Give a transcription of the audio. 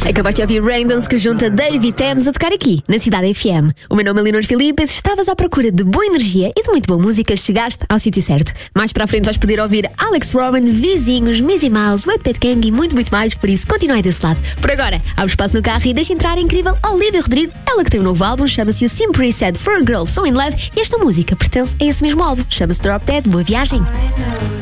Acabaste de ouvir Raindance, que junta Dave e Thames a tocar aqui, na Cidade FM. O meu nome é Leonor Filipe. Se estavas à procura de boa energia e de muito boa música, chegaste ao sítio certo. Mais para a frente vais poder ouvir Alex Robin, Vizinhos, Missy Mouse, Wet Pet Gang e muito mais, por isso continua aí desse lado. Por agora, abre espaço no carro e deixa entrar a incrível Olivia Rodrigo. Ela que tem um novo álbum, chama-se o Simply Said for a Girl So In Love, e esta música pertence a esse mesmo álbum, chama-se Drop Dead. Boa viagem!